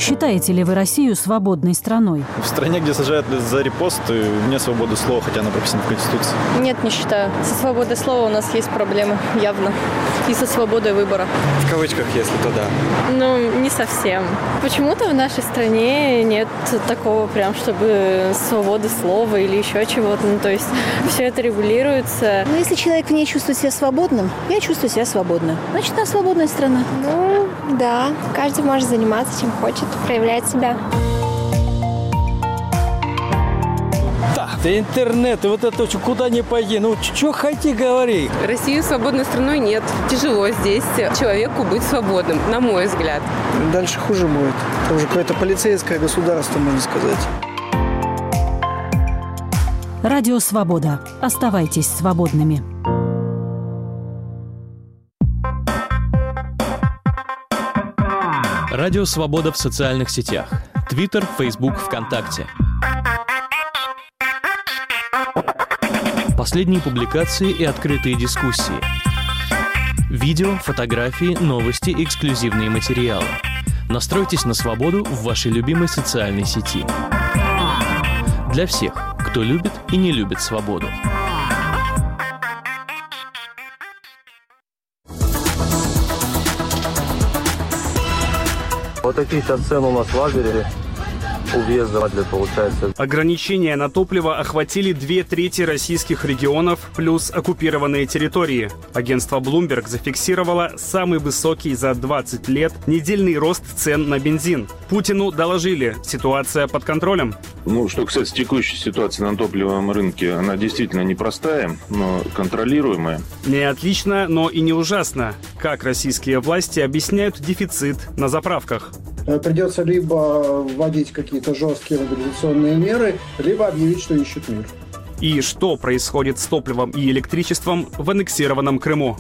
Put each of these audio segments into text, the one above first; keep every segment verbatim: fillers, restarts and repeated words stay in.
Считаете ли вы Россию свободной страной? В стране, где сажают за репосты, нет свободы слова, хотя она прописана в Конституции. Нет, не считаю. Со свободой слова у нас есть проблемы, явно. И со свободой выбора. В кавычках, если то да. Ну, не совсем. Почему-то в нашей стране нет такого прям, чтобы свободы слова или еще чего-то. Ну, то есть все это регулируется. Но если человек в ней чувствует себя свободным, я чувствую себя свободно. Значит, она свободная страна. Ну, да. Каждый может заниматься чем хочет, проявлять себя. Да интернет, и вот это куда ни пойди, ну что хоти говори. Россию свободной страной нет. Тяжело здесь человеку быть свободным, на мой взгляд. Дальше хуже будет. Это уже какое-то полицейское государство, можно сказать. Радио «Свобода». Оставайтесь свободными. Радио «Свобода» в социальных сетях. Твиттер, Фейсбук, ВКонтакте. Последние публикации и открытые дискуссии. Видео, фотографии, новости, эксклюзивные материалы. Настройтесь на свободу в вашей любимой социальной сети. Для всех, кто любит и не любит свободу. Вот такие сейчас цены у нас в лагере. У въезда получается. Ограничения на топливо охватили две трети российских регионов плюс оккупированные территории. Агентство Bloomberg зафиксировало самый высокий за двадцать лет недельный рост цен на бензин. Путину доложили, ситуация под контролем. Ну, что касается текущей ситуации на топливном рынке, она действительно непростая, но контролируемая. Не отлично, но и не ужасно. Как российские власти объясняют дефицит на заправках? Придется либо вводить какие-то жесткие мобилизационные меры, либо объявить, что ищут мир. И что происходит с топливом и электричеством в аннексированном Крыму?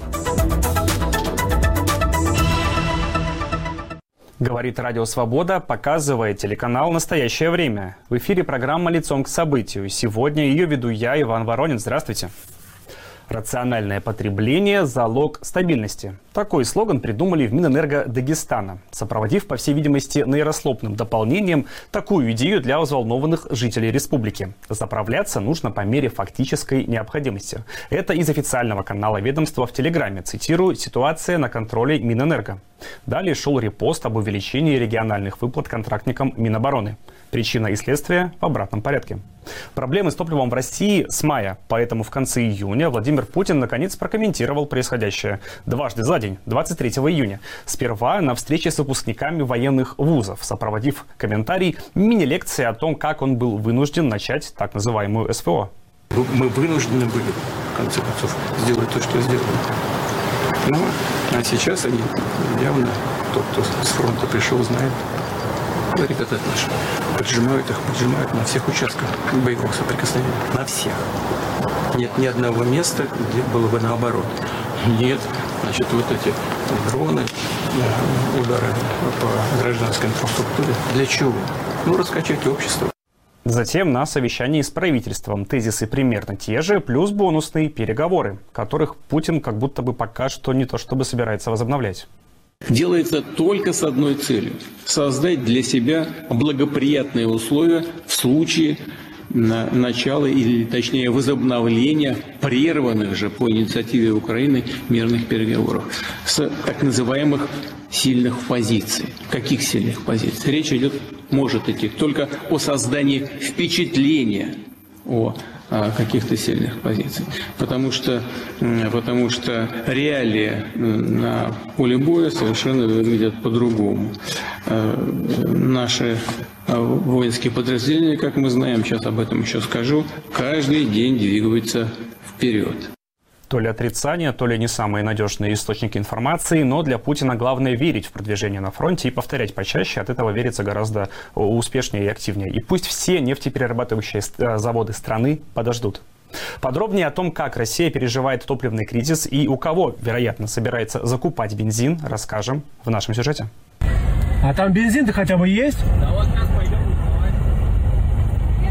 Говорит Радио Свобода, показывает телеканал «Настоящее время». В эфире программа «Лицом к событию». Сегодня ее веду я, Иван Воронин. Здравствуйте. Рациональное потребление – залог стабильности. Такой слоган придумали в Минэнерго Дагестана, сопроводив, по всей видимости, нейрослопным дополнением такую идею для взволнованных жителей республики. Заправляться нужно по мере фактической необходимости. Это из официального канала ведомства в Телеграме. Цитирую: «Ситуация на контроле Минэнерго». Далее шел репост об увеличении региональных выплат контрактникам Минобороны. Причина и следствие в обратном порядке. Проблемы с топливом в России с мая, поэтому в конце июня Владимир Путин наконец прокомментировал происходящее. Дважды за день, двадцать третьего июня. Сперва на встрече с выпускниками военных вузов, сопроводив комментарий мини-лекции о том, как он был вынужден начать так называемую СВО. Мы вынуждены были, в конце концов, сделать то, что сделали. Ну, а сейчас они явно, тот, кто с фронта пришел, знает. Ребята наши поджимают их, поджимают на всех участках боевого соприкосновения. На всех. Нет ни одного места, где было бы наоборот. Нет, значит, вот эти дроны, удары по гражданской инфраструктуре. Для чего? Ну, раскачать общество. Затем на совещании с правительством тезисы примерно те же, плюс бонусные переговоры, которых Путин как будто бы пока что не то чтобы собирается возобновлять. Делается только с одной целью – создать для себя благоприятные условия в случае начала или, точнее, возобновления прерванных же по инициативе Украины мирных переговоров с так называемых сильных позиций. Каких сильных позиций? Речь идет, может идти только о создании впечатления о каких-то сильных позиций. Потому что, потому что реалии на поле боя совершенно выглядят по-другому. Наши воинские подразделения, как мы знаем, сейчас об этом еще скажу, каждый день двигаются вперед. То ли отрицание, то ли не самые надежные источники информации, но для Путина главное верить в продвижение на фронте и повторять почаще. От этого верится гораздо успешнее и активнее. И пусть все нефтеперерабатывающие заводы страны подождут. Подробнее о том, как Россия переживает топливный кризис и у кого, вероятно, собирается закупать бензин, расскажем в нашем сюжете. А там бензин-то хотя бы есть? Да вот сейчас пойдем узнавать.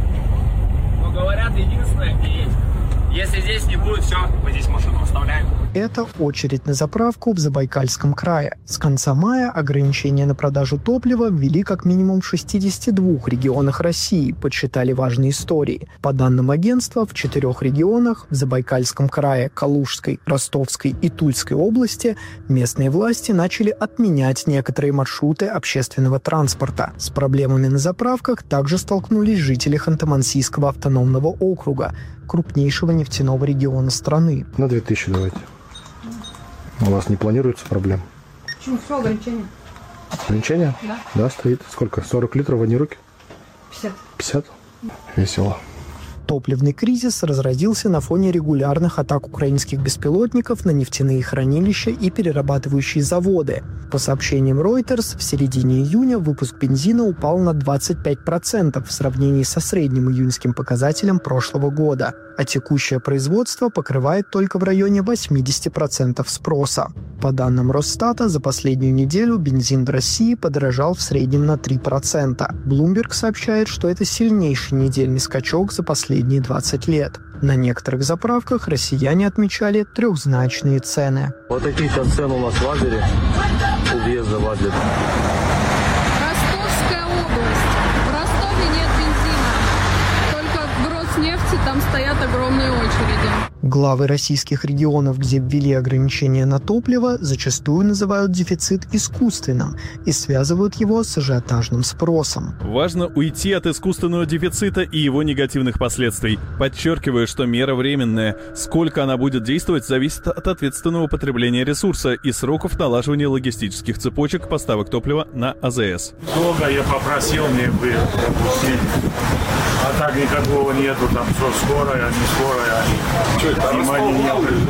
Ну, говорят, единственное, где есть. Если здесь не будет, все, мы здесь машину оставляем. Это очередь на заправку в Забайкальском крае. С конца мая ограничения на продажу топлива ввели как минимум в шестидесяти двух регионах России, подсчитали важные истории. По данным агентства, в четырех регионах – в Забайкальском крае, Калужской, Ростовской и Тульской области – местные власти начали отменять некоторые маршруты общественного транспорта. С проблемами на заправках также столкнулись жители Ханты-Мансийского автономного округа, крупнейшего нефтяного региона страны. На две тысячи давайте. У вас не планируется проблем? Почему? Все ограничения. Ограничения? Да. Да, стоит. Сколько? сорок литров в одни руки? пятьдесят. пятьдесят? Весело. Топливный кризис разразился на фоне регулярных атак украинских беспилотников на нефтяные хранилища и перерабатывающие заводы. По сообщениям Reuters, в середине июня выпуск бензина упал на двадцать пять процентов в сравнении со средним июньским показателем прошлого года, а текущее производство покрывает только в районе восемьдесят процентов спроса. По данным Росстата, за последнюю неделю бензин в России подорожал в среднем на три процента. Bloomberg сообщает, что это сильнейший недельный скачок за последние двадцать лет. На некоторых заправках россияне отмечали трехзначные цены. Вот такие сейчас цены у нас в Адлере, у въезда в Адлер. Ростовская область. В Ростове нет бензина. Только в Гроснефти там стоят огромные очереди. Главы российских регионов, где ввели ограничения на топливо, зачастую называют дефицит искусственным и связывают его с ажиотажным спросом. Важно уйти от искусственного дефицита и его негативных последствий. Подчеркиваю, что мера временная. Сколько она будет действовать, зависит от ответственного потребления ресурса и сроков налаживания логистических цепочек поставок топлива на АЗС. Долго я попросил, мне бы пропустить. А так никакого нету, там все скорая, не скорая, они внимания не обращают,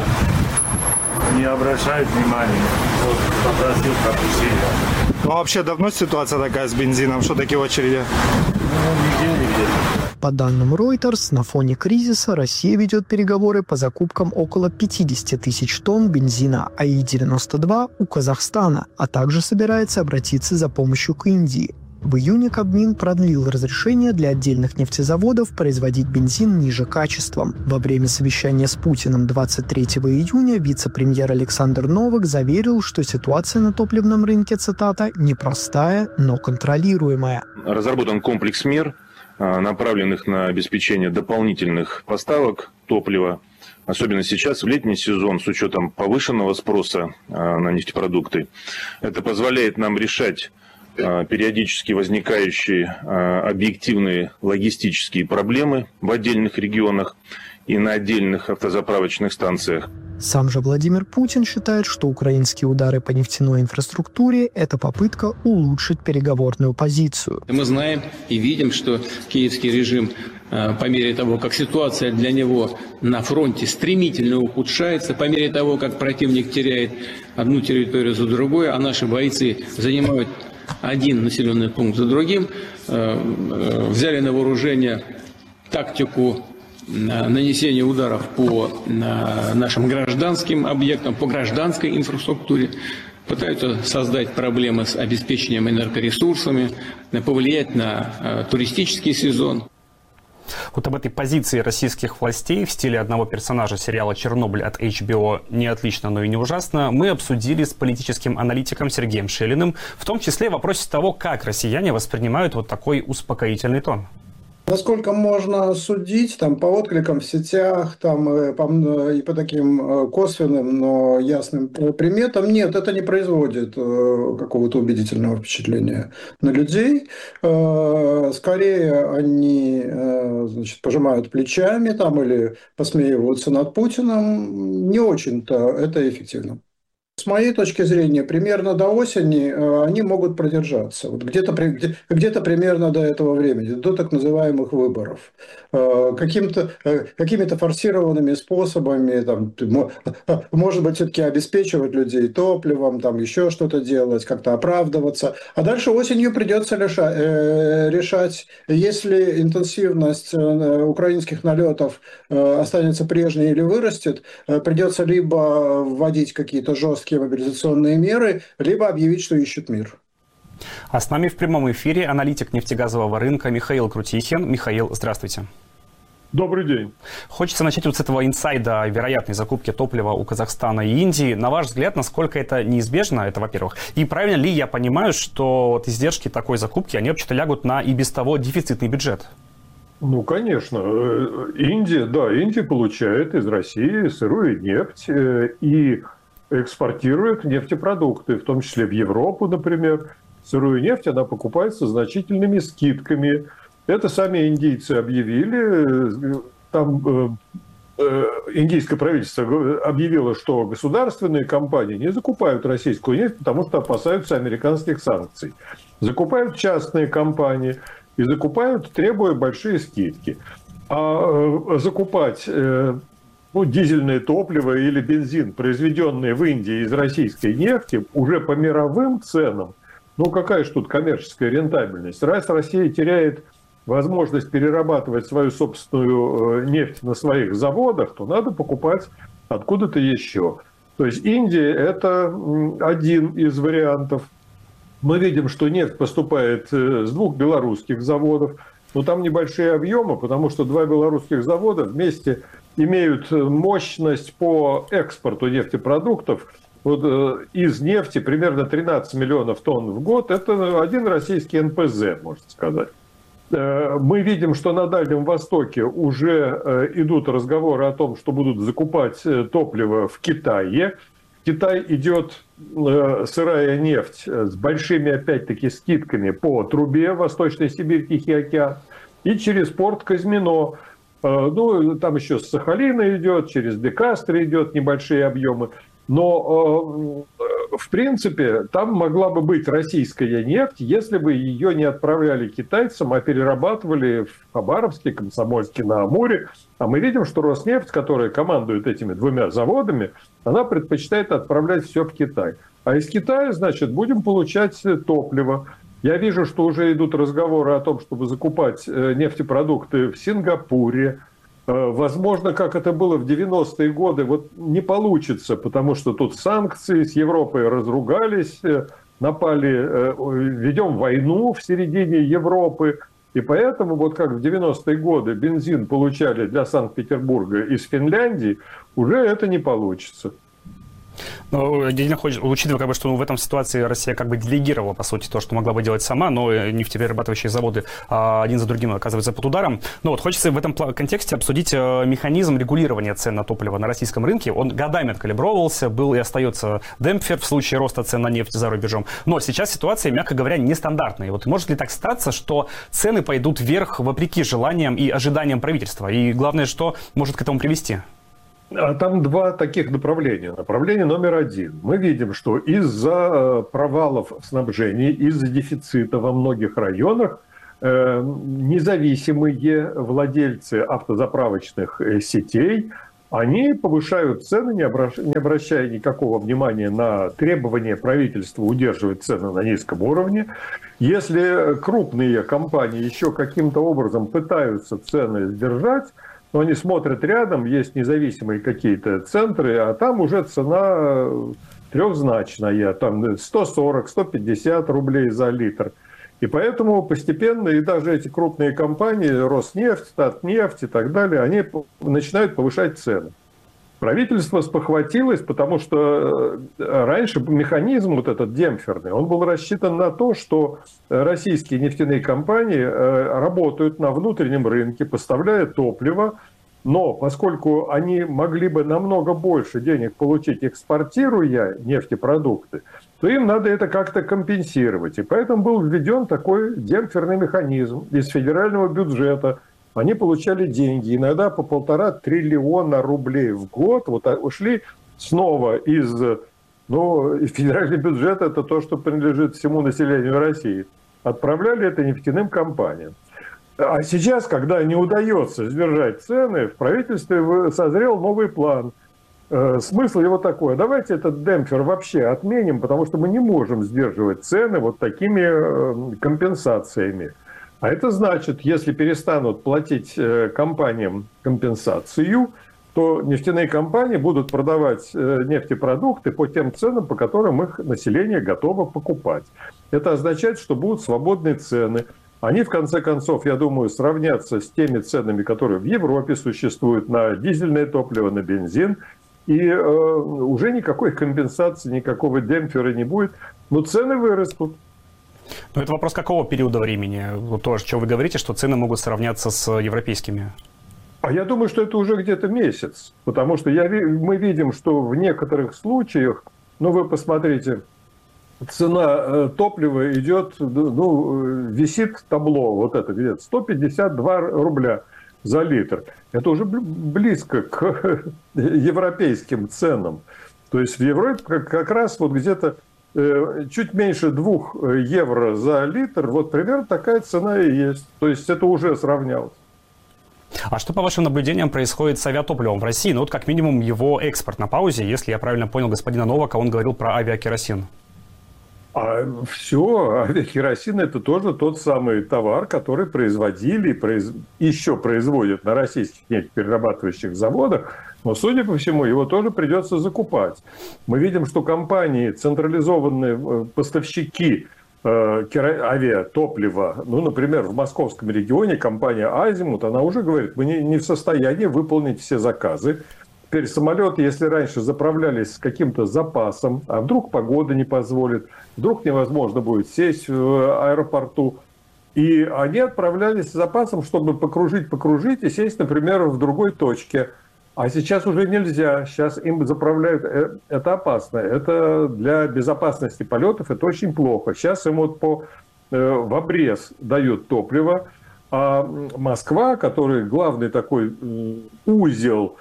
не обращают внимания. Вот, попросил пропустить. Ну а вообще давно ситуация такая с бензином? Что такие очереди? Ну, недели где-то. По данным Reuters, на фоне кризиса Россия ведет переговоры по закупкам около пятьдесят тысяч тонн бензина А И девяносто два у Казахстана, а также собирается обратиться за помощью к Индии. В июне Кабмин продлил разрешение для отдельных нефтезаводов производить бензин ниже качеством. Во время совещания с Путиным двадцать третьего июня вице-премьер Александр Новак заверил, что ситуация на топливном рынке, цитата, «непростая, но контролируемая». Разработан комплекс мер, направленных на обеспечение дополнительных поставок топлива. Особенно сейчас, в летний сезон, с учетом повышенного спроса на нефтепродукты. Это позволяет нам решать периодически возникающие объективные логистические проблемы в отдельных регионах и на отдельных автозаправочных станциях. Сам же Владимир Путин считает, что украинские удары по нефтяной инфраструктуре – это попытка улучшить переговорную позицию. Мы знаем и видим, что киевский режим по мере того, как ситуация для него на фронте стремительно ухудшается, по мере того, как противник теряет одну территорию за другой, а наши бойцы занимают один населенный пункт за другим, взяли на вооружение тактику нанесения ударов по нашим гражданским объектам, по гражданской инфраструктуре, пытаются создать проблемы с обеспечением энергоресурсами, повлиять на туристический сезон. Вот об этой позиции российских властей в стиле одного персонажа сериала «Чернобыль» от эйч би о «Не отлично, но и не ужасно» мы обсудили с политическим аналитиком Сергеем Шелиным, в том числе в вопросе того, как россияне воспринимают вот такой успокоительный тон. Насколько можно судить, там, по откликам в сетях там, и, по, и по таким косвенным, но ясным приметам, нет, это не производит какого-то убедительного впечатления на людей. Скорее они, значит, пожимают плечами там, или посмеиваются над Путиным. Не очень-то это эффективно. С моей точки зрения, примерно до осени они могут продержаться. Вот где-то, где-то примерно до этого времени, до так называемых выборов. Каким-то, какими-то форсированными способами, там, может быть, все-таки обеспечивать людей топливом, там, еще что-то делать, как-то оправдываться. А дальше осенью придется решать, если интенсивность украинских налетов останется прежней или вырастет, придется либо вводить какие-то жесткие мобилизационные меры, либо объявить, что ищут мир. А с нами в прямом эфире аналитик нефтегазового рынка Михаил Крутихин. Михаил, здравствуйте. Добрый день. Хочется начать вот с этого инсайда вероятной закупки топлива у Казахстана и Индии. На ваш взгляд, насколько это неизбежно, это во-первых. И правильно ли я понимаю, что вот издержки такой закупки, они вообще-то лягут на и без того дефицитный бюджет? Ну, конечно. Индия, да, Индия получает из России сырую нефть и экспортирует нефтепродукты, в том числе в Европу, например. Сырую нефть она покупает со значительными скидками. Это сами индийцы объявили. Там э, э, индийское правительство объявило, что государственные компании не закупают российскую нефть, потому что опасаются американских санкций. Закупают частные компании и закупают, требуя большие скидки. А э, закупать э, ну, дизельное топливо или бензин, произведенные в Индии из российской нефти, уже по мировым ценам, ну какая же тут коммерческая рентабельность? Раз Россия теряет возможность перерабатывать свою собственную нефть на своих заводах, то надо покупать откуда-то еще. То есть Индия – это один из вариантов. Мы видим, что нефть поступает с двух белорусских заводов, но там небольшие объемы, потому что два белорусских завода вместе имеют мощность по экспорту нефтепродуктов. Вот из нефти примерно тринадцать миллионов тонн в год. Это один российский эн пэ зэ, можно сказать. Мы видим, что на Дальнем Востоке уже идут разговоры о том, что будут закупать топливо в Китае. В Китай идет сырая нефть с большими, опять-таки, скидками по трубе Восточной Сибирь, Тихий океан и через порт Казьмино. Ну, там еще с Сахалина идет, через Декастро идет небольшие объемы. Но, в принципе, там могла бы быть российская нефть, если бы ее не отправляли китайцам, а перерабатывали в Хабаровске, Комсомольске на Амуре. А мы видим, что Роснефть, которая командует этими двумя заводами, она предпочитает отправлять все в Китай. А из Китая, значит, будем получать топливо. Я вижу, что уже идут разговоры о том, чтобы закупать нефтепродукты в Сингапуре. Возможно, как это было в девяностые годы, вот не получится, потому что тут санкции, с Европой разругались, напали, ведем войну в середине Европы. И поэтому, вот как в девяностые годы бензин получали для Санкт-Петербурга из Финляндии, уже это не получится. Но учитывая, как бы, что в этом ситуации Россия как бы делегировала, по сути, то, что могла бы делать сама, но нефтеперерабатывающие заводы один за другим оказываются под ударом. Но вот хочется в этом контексте обсудить механизм регулирования цен на топливо на российском рынке. Он годами откалибровывался, был и остается демпфер в случае роста цен на нефть за рубежом. Но сейчас ситуация, мягко говоря, нестандартная. Вот может ли так статься, что цены пойдут вверх вопреки желаниям и ожиданиям правительства? И главное, что может к этому привести? А там два таких направления. Направление номер один. Мы видим, что из-за провалов в снабжении, из-за дефицита во многих районах э, независимые владельцы автозаправочных сетей, они повышают цены, не обращая, не обращая никакого внимания на требования правительства удерживать цены на низком уровне. Если крупные компании еще каким-то образом пытаются цены сдержать, но они смотрят рядом, есть независимые какие-то центры, а там уже цена трехзначная, там сто сорок - сто пятьдесят рублей за литр. И поэтому постепенно и даже эти крупные компании, Роснефть, Татнефть и так далее, они начинают повышать цены. Правительство спохватилось, потому что раньше механизм вот этот демпферный, он был рассчитан на то, что российские нефтяные компании работают на внутреннем рынке, поставляя топливо, но поскольку они могли бы намного больше денег получить, экспортируя нефтепродукты, то им надо это как-то компенсировать. И поэтому был введен такой демпферный механизм из федерального бюджета. Они получали деньги, иногда по полтора триллиона рублей в год. Вот ушли снова из, ну, из федерального бюджета, это то, что принадлежит всему населению России. Отправляли это нефтяным компаниям. А сейчас, когда не удается сдержать цены, в правительстве созрел новый план. Смысл его такой: давайте этот демпфер вообще отменим, потому что мы не можем сдерживать цены вот такими компенсациями. А это значит, если перестанут платить компаниям компенсацию, то нефтяные компании будут продавать нефтепродукты по тем ценам, по которым их население готово покупать. Это означает, что будут свободные цены. они в конце концов, я думаю, сравнятся с теми ценами, которые в Европе существуют на дизельное топливо, на бензин. И э, уже никакой компенсации, никакого демпфера не будет, но цены вырастут. Но это вопрос какого периода времени? Вот то, что вы говорите, что цены могут сравняться с европейскими. А я думаю, что это уже где-то месяц. Потому что я, мы видим, что в некоторых случаях, ну вы посмотрите, цена топлива идет, ну, висит табло, вот это где-то сто пятьдесят два рубля за литр. Это уже близко к европейским ценам. То есть в Европе как раз вот где-то чуть меньше двух евро за литр, вот примерно такая цена и есть. То есть это уже сравнялось. А что, по вашим наблюдениям, происходит с авиатопливом в России? Ну вот как минимум его экспорт на паузе, если я правильно понял господина Новака, он говорил про авиакеросин. А все, авиакеросин – это тоже тот самый товар, который производили и произ... еще производят на российских нефтеперерабатывающих заводах, но, судя по всему, его тоже придется закупать. Мы видим, что компании, централизованные поставщики э, кера... авиатоплива, ну, например, в московском регионе компания «Азимут», она уже говорит, мы не, не в состоянии выполнить все заказы. Теперь самолеты, если раньше заправлялись с каким-то запасом, а вдруг погода не позволит, вдруг невозможно будет сесть в аэропорту, и они отправлялись с запасом, чтобы покружить, покружить и сесть, например, в другой точке. А сейчас уже нельзя, сейчас им заправляют, это опасно, это для безопасности полетов, это очень плохо. Сейчас им вот по, в обрез дают топливо, а Москва, который главный такой узел,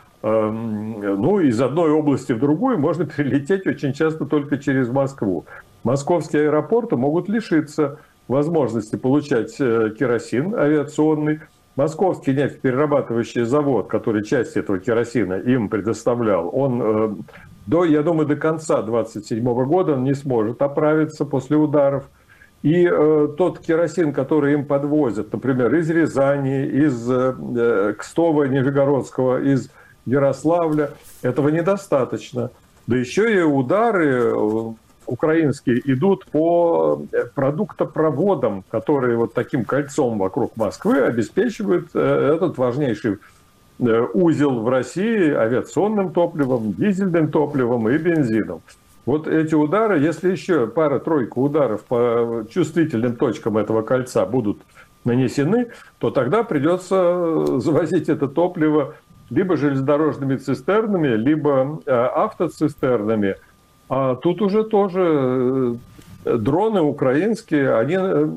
ну, из одной области в другую можно перелететь очень часто только через Москву. Московские аэропорты могут лишиться возможности получать керосин авиационный. Московский нефтеперерабатывающий завод, который часть этого керосина им предоставлял, он, до, я думаю, до конца две тысячи двадцать седьмого года он не сможет оправиться после ударов. И э, тот керосин, который им подвозят, например, из Рязани, из э, Кстова, Нижегородского, из Ярославля, этого недостаточно. Да еще и удары украинские идут по продуктопроводам, которые вот таким кольцом вокруг Москвы обеспечивают этот важнейший узел в России авиационным топливом, дизельным топливом и бензином. Вот эти удары, если еще пара-тройка ударов по чувствительным точкам этого кольца будут нанесены, то тогда придется завозить это топливо либо железнодорожными цистернами, либо автоцистернами. А тут уже тоже дроны украинские, они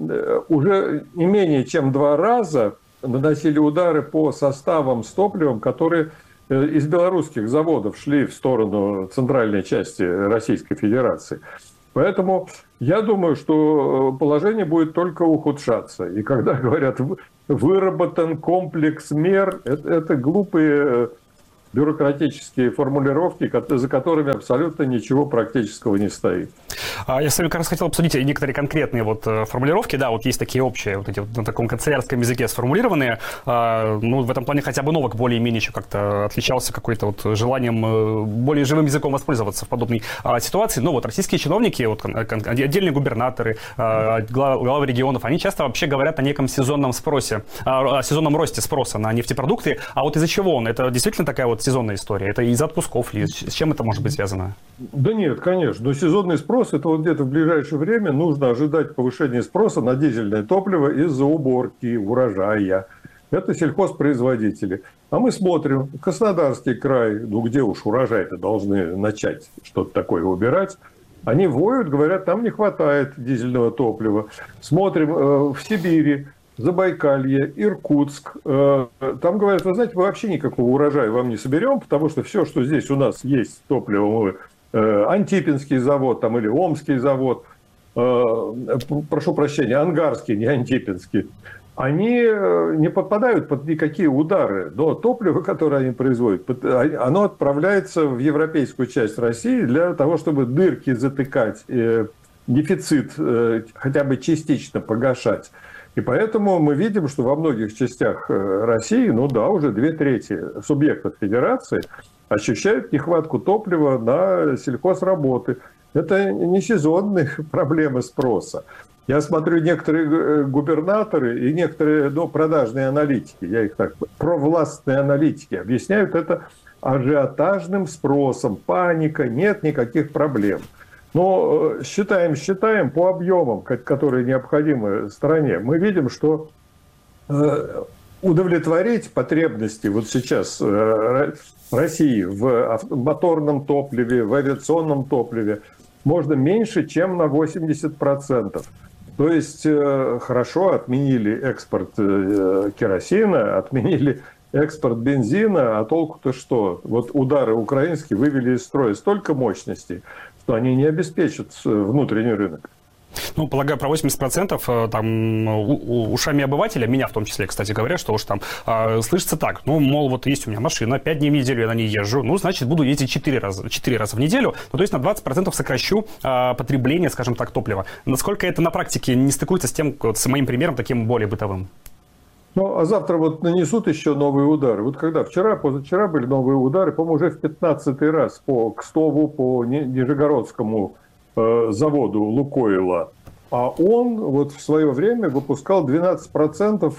уже не менее чем два раза наносили удары по составам с топливом, которые из белорусских заводов шли в сторону центральной части Российской Федерации. Поэтому я думаю, что положение будет только ухудшаться. И когда говорят, выработан комплекс мер, это, это глупые бюрократические формулировки, за которыми абсолютно ничего практического не стоит. Я с вами как раз хотел обсудить некоторые конкретные вот формулировки. Да, вот есть такие общие, вот эти вот на таком канцелярском языке сформулированные. Ну, в этом плане хотя бы Новак более-менее еще как-то отличался какой-то вот желанием более живым языком воспользоваться в подобной ситуации. Но вот российские чиновники, вот отдельные губернаторы, главы регионов, они часто вообще говорят о неком сезонном спросе, о сезонном росте спроса на нефтепродукты. А вот из-за чего он? Это действительно такая вот сезонная история? Это из отпусков? Или с чем это может быть связано? Да нет, конечно. Но сезонный спрос, это вот где-то в ближайшее время нужно ожидать повышения спроса на дизельное топливо из-за уборки, урожая. Это сельхозпроизводители. А мы смотрим, Краснодарский край, ну где уж урожай-то должны начать что-то такое убирать. Они воют, говорят, там не хватает дизельного топлива. Смотрим э, в Сибири, Забайкалье, Иркутск. Там говорят, вы знаете, мы вообще никакого урожая вам не соберем, потому что все, что здесь у нас есть топливо, Антипинский завод там, или Омский завод, прошу прощения, Ангарский, не Антипинский, они не подпадают под никакие удары. Но топливо, которое они производят, оно отправляется в европейскую часть России для того, чтобы дырки затыкать, дефицит хотя бы частично погашать. И поэтому мы видим, что во многих частях России, ну да, уже две трети субъектов федерации ощущают нехватку топлива на сельхозработы. Это не сезонные проблемы спроса. Я смотрю, некоторые губернаторы и некоторые ну, продажные аналитики, я их так, провластные аналитики, объясняют это ажиотажным спросом, паника, нет никаких проблем. Но считаем, считаем по объемам, которые необходимы стране, мы видим, что удовлетворить потребности вот сейчас России в моторном топливе, в авиационном топливе можно меньше, чем на восемьдесят процентов. То есть хорошо отменили экспорт керосина, отменили экспорт бензина, а толку-то что? Вот удары украинские вывели из строя столько мощностей, что они не обеспечат внутренний рынок. Ну, полагаю, про восемьдесят процентов там ушами обывателя, меня в том числе, кстати говоря, что уж там э, слышится так, ну, мол, вот есть у меня машина, пять дней в неделю я на ней езжу, ну, значит, буду ездить четыре раза, четыре раза в неделю, ну, то есть на двадцать процентов сокращу э, потребление, скажем так, топлива. Насколько это на практике не стыкуется с тем, вот, с моим примером, таким более бытовым? Ну, а завтра вот нанесут еще новые удары. Вот когда вчера, позавчера были новые удары, по-моему, уже в пятнадцатый раз по Кстову, по Нижегородскому заводу Лукойла, а он вот в свое время выпускал двенадцать процентов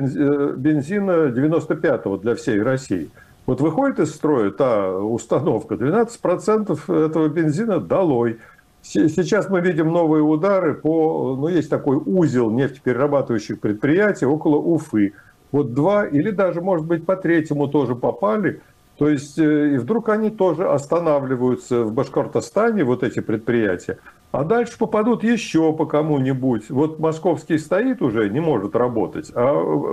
бензина девяносто пятого для всей России. Вот выходит из строя та установка, двенадцать процентов этого бензина долой. Сейчас мы видим новые удары по, ну, есть такой узел нефтеперерабатывающих предприятий около Уфы. Вот два или даже, может быть, по третьему тоже попали. То есть, и вдруг они тоже останавливаются в Башкортостане, вот эти предприятия, а дальше попадут еще по кому-нибудь. Вот московский стоит уже, не может работать, а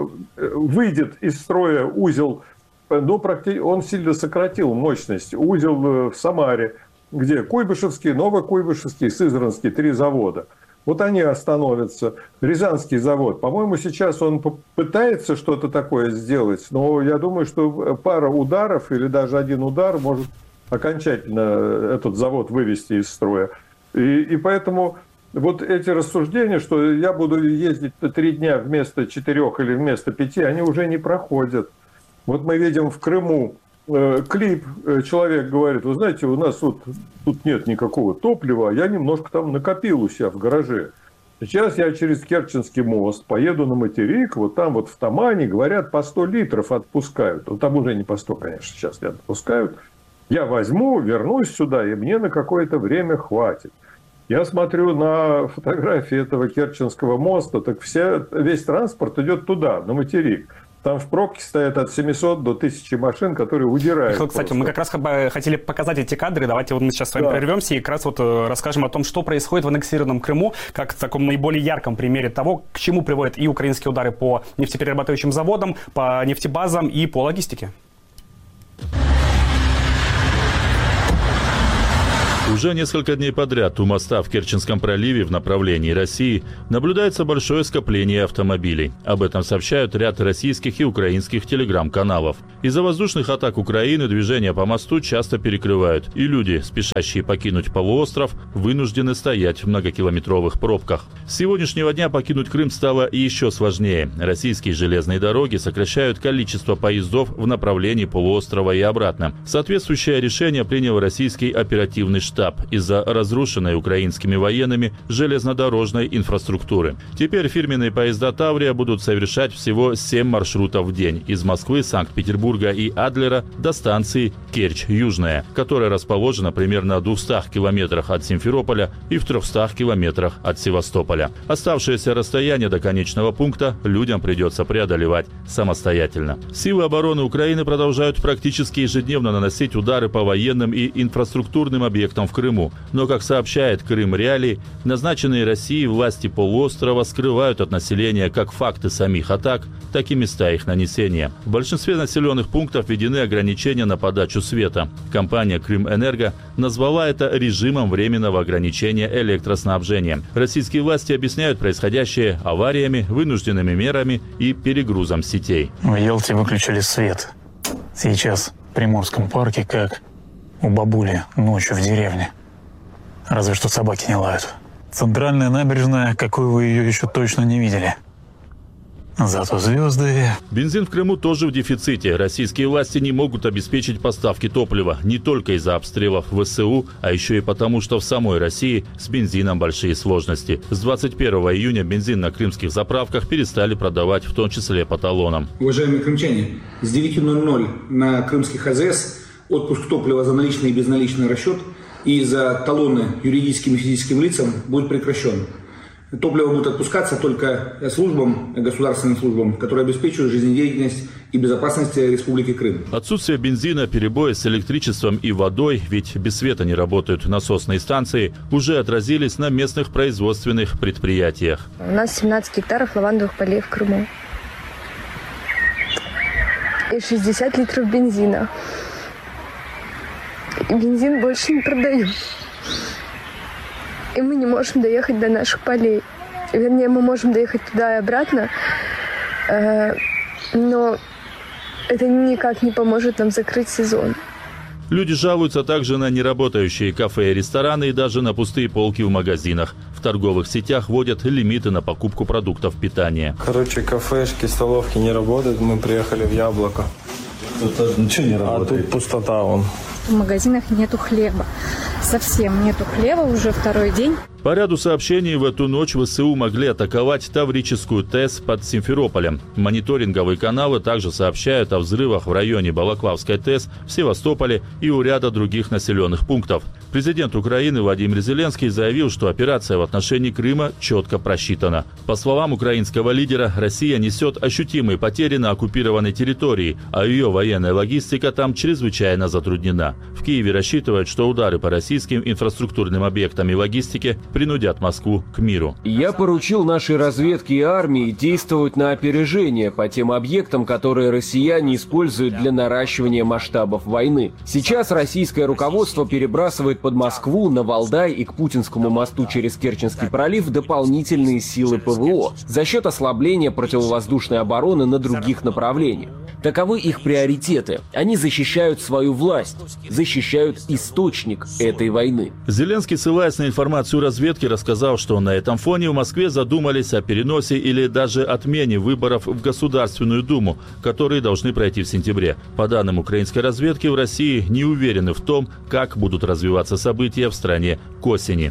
выйдет из строя узел, ну, практически, он сильно сократил мощность, узел в Самаре, где Куйбышевский, Новокуйбышевский, Сызранский, три завода. Вот они остановятся. Рязанский завод, по-моему, сейчас он пытается что-то такое сделать, но я думаю, что пара ударов или даже один удар может окончательно этот завод вывести из строя. И, и поэтому вот эти рассуждения, что я буду ездить три дня вместо четырех или вместо пяти, они уже не проходят. Вот мы видим в Крыму э, клип, э, человек говорит, вы знаете, у нас вот тут нет никакого топлива, я немножко там накопил у себя в гараже. Сейчас я через Керченский мост поеду на материк, вот там вот в Тамане, говорят, по сто литров отпускают. Вот там уже не по сто, конечно, сейчас не отпускают. Я возьму, вернусь сюда, и мне на какое-то время хватит. Я смотрю на фотографии этого Керченского моста, так вся, весь транспорт идет туда, на материк. Там в пробке стоят от семисот до тысячи машин, которые удирают. Михаил, кстати, просто. Мы как раз хотели показать эти кадры. Давайте вот мы сейчас с вами да. прервемся и как раз вот расскажем о том, что происходит в аннексированном Крыму, как в таком наиболее ярком примере того, к чему приводят и украинские удары по нефтеперерабатывающим заводам, по нефтебазам и по логистике. Уже несколько дней подряд у моста в Керченском проливе в направлении России наблюдается большое скопление автомобилей. Об этом сообщают ряд российских и украинских телеграм-каналов. Из-за воздушных атак Украины движение по мосту часто перекрывают, и люди, спешащие покинуть полуостров, вынуждены стоять в многокилометровых пробках. С сегодняшнего дня покинуть Крым стало еще сложнее. Российские железные дороги сокращают количество поездов в направлении полуострова и обратно. Соответствующее решение принял российский оперативный штаб из-за разрушенной украинскими военными железнодорожной инфраструктуры. Теперь фирменные поезда «Таврия» будут совершать всего семь маршрутов в день из Москвы, Санкт-Петербурга и Адлера до станции Керчь-Южная, которая расположена примерно в двухстах километрах от Симферополя и в трехстах километрах от Севастополя. Оставшееся расстояние до конечного пункта людям придется преодолевать самостоятельно. Силы обороны Украины продолжают практически ежедневно наносить удары по военным и инфраструктурным объектам в Крыму. Но, как сообщает Крым Реалии, назначенные Россией власти полуострова скрывают от населения как факты самих атак, так и места их нанесения. В большинстве населенных пунктов введены ограничения на подачу света. Компания «Крымэнерго» назвала это режимом временного ограничения электроснабжения. Российские власти объясняют происходящее авариями, вынужденными мерами и перегрузом сетей. В Ялте выключили свет. Сейчас в Приморском парке как у бабули ночью в деревне. Разве что собаки не лают. Центральная набережная, какой вы ее еще точно не видели. Зато звезды. Бензин в Крыму тоже в дефиците. Российские власти не могут обеспечить поставки топлива не только из-за обстрелов ВСУ, а еще и потому, что в самой России с бензином большие сложности. С двадцать первого июня бензин на крымских заправках перестали продавать, в том числе по талонам. Уважаемые крымчане, с девяти ноль-ноль на крымских АЗС отпуск топлива за наличный и безналичный расчет и за талоны юридическим и физическим лицам будет прекращен. Топливо будет отпускаться только службам, государственным службам, которые обеспечивают жизнедеятельность и безопасность Республики Крым. Отсутствие бензина, перебои с электричеством и водой, ведь без света не работают насосные станции, уже отразились на местных производственных предприятиях. У нас семнадцать гектаров лавандовых полей в Крыму. И шестьдесят литров бензина. И бензин больше не продают. И мы не можем доехать до наших полей. Вернее, мы можем доехать туда и обратно, э, но это никак не поможет нам закрыть сезон. Люди жалуются также на неработающие кафе и рестораны и даже на пустые полки в магазинах. В торговых сетях вводят лимиты на покупку продуктов питания. Короче, кафешки, столовки не работают. Мы приехали в Яблоко. Тут ничего не работает. А тут пустота вон. В магазинах нету хлеба. Совсем нету хлеба уже второй день. По ряду сообщений в эту ночь ВСУ могли атаковать Таврическую ТЭС под Симферополем. Мониторинговые каналы также сообщают о взрывах в районе Балаклавской ТЭС, в Севастополе и у ряда других населенных пунктов. Президент Украины Владимир Зеленский заявил, что операция в отношении Крыма четко просчитана. По словам украинского лидера, Россия несет ощутимые потери на оккупированной территории, а ее военная логистика там чрезвычайно затруднена. В Киеве рассчитывают, что удары по российским инфраструктурным объектам и логистике принудят Москву к миру. Я поручил нашей разведке и армии действовать на опережение по тем объектам, которые россияне используют для наращивания масштабов войны. Сейчас российское руководство перебрасывает под Москву, на Валдай и к Путинскому мосту через Керченский пролив дополнительные силы ПВО за счет ослабления противовоздушной обороны на других направлениях. Таковы их приоритеты. Они защищают свою власть, защищают источник этой войны. Зеленский, ссылаясь на информацию разведки, рассказал, что на этом фоне в Москве задумались о переносе или даже отмене выборов в Государственную Думу, которые должны пройти в сентябре. По данным украинской разведки, в России не уверены в том, как будут развиваться события в стране к осени.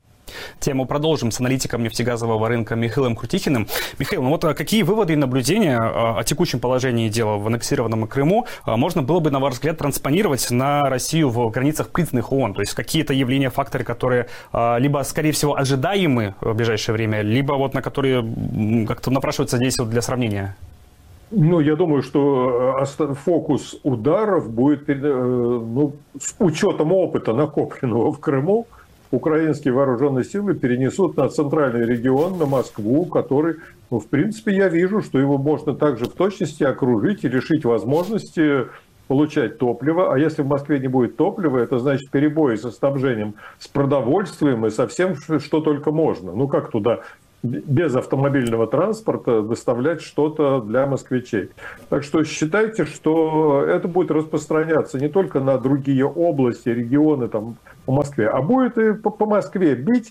Тему продолжим с аналитиком нефтегазового рынка Михаилом Крутихиным. Михаил, ну вот какие выводы и наблюдения о текущем положении дела в аннексированном Крыму можно было бы, на ваш взгляд, транспонировать на Россию в границах признанных ООН? То есть какие-то явления, факторы, которые либо, скорее всего, ожидаемы в ближайшее время, либо вот на которые как-то напрашиваются здесь вот для сравнения? Ну, я думаю, что фокус ударов будет, ну, с учетом опыта, накопленного в Крыму, украинские вооруженные силы перенесут на центральный регион, на Москву, который, ну, в принципе, я вижу, что его можно также в точности окружить и лишить возможности получать топливо. А если в Москве не будет топлива, это значит перебои со снабжением, с продовольствием и со всем, что только можно. Ну, как туда без автомобильного транспорта доставлять что-то для москвичей. Так что считайте, что это будет распространяться не только на другие области, регионы там, по Москве, а будет и по, по Москве бить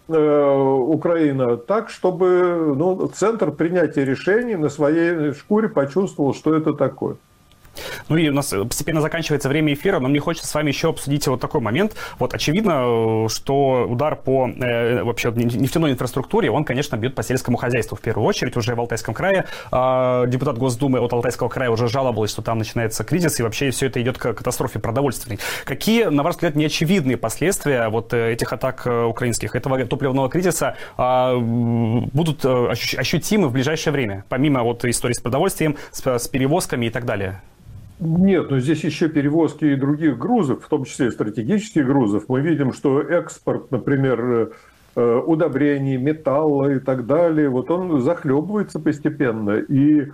э, Украина так, чтобы, ну, центр принятия решений на своей шкуре почувствовал, что это такое. Ну и у нас постепенно заканчивается время эфира, но мне хочется с вами еще обсудить вот такой момент. Вот очевидно, что удар по э, вообще нефтяной инфраструктуре, он, конечно, бьет по сельскому хозяйству в первую очередь. Уже в Алтайском крае э, депутат Госдумы от Алтайского края уже жаловалась, что там начинается кризис, и вообще все это идет к катастрофе продовольственной. Какие, на ваш взгляд, неочевидные последствия вот этих атак украинских, этого топливного кризиса э, будут ощутимы в ближайшее время, помимо вот истории с продовольствием, с, с перевозками и так далее? Нет, но здесь еще перевозки и других грузов, в том числе стратегических грузов. Мы видим, что экспорт, например, удобрений, металла и так далее, вот он захлебывается постепенно. И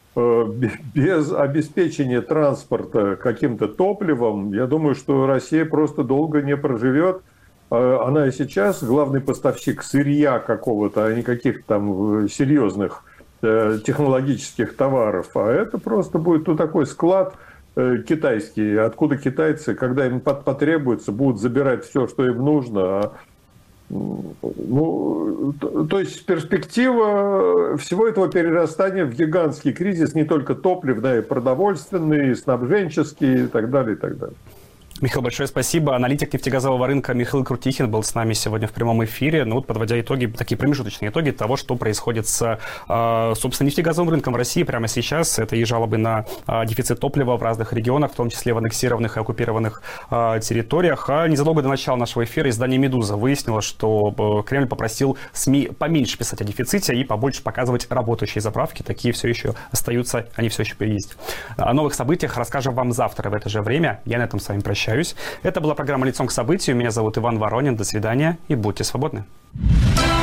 без обеспечения транспорта каким-то топливом, я думаю, что Россия просто долго не проживет. Она и сейчас главный поставщик сырья какого-то, а не каких-то там серьезных технологических товаров, а это просто будет, ну, такой склад э, китайский, откуда китайцы, когда им потребуется, будут забирать все, что им нужно, а Ну, то, то есть перспектива всего этого перерастания в гигантский кризис не только топливный, и продовольственный, и снабженческий и так далее, и так далее. Михаил, большое спасибо. Аналитик нефтегазового рынка Михаил Крутихин был с нами сегодня в прямом эфире. Ну вот, подводя итоги, такие промежуточные итоги того, что происходит с, собственно, нефтегазовым рынком в России прямо сейчас. Это и жалобы на дефицит топлива в разных регионах, в том числе в аннексированных и оккупированных территориях. А незадолго до начала нашего эфира издание «Медуза» выяснило, что Кремль попросил СМИ поменьше писать о дефиците и побольше показывать работающие заправки. Такие все еще остаются, они все еще есть. О новых событиях расскажем вам завтра в это же время. Я на этом с вами прощаюсь. Это была программа «Лицом к событию». Меня зовут Иван Воронин. До свидания и будьте свободны.